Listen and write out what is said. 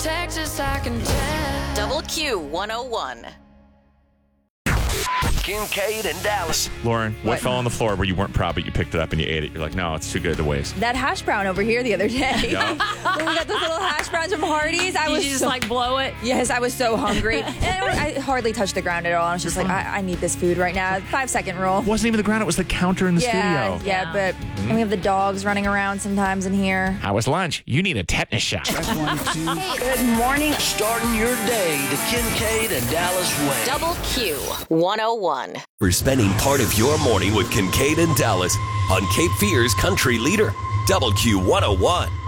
Texas, I can tell. Double Q 101. Kincaid and Dallas. Lauren, what fell on the floor where you weren't proud, but you picked it up and you ate it? You're like, no, it's too good to waste. That hash brown over here the other day. Yeah. When we got those little hash browns from Hardee's. I was Did you just blow it? Yes, I was so hungry. And I hardly touched the ground at all. I was just like, I need this food right now. 5-second rule. It wasn't even the ground, it was the counter in the studio. Yeah, but and we have the dogs running around sometimes in here. How was lunch? You need a tetanus shot. Good morning. Starting your day the Kincaid and Dallas way. Double Q 101. We're spending part of your morning with Kincaid and Dallas on Cape Fear's Country Leader, WQ101.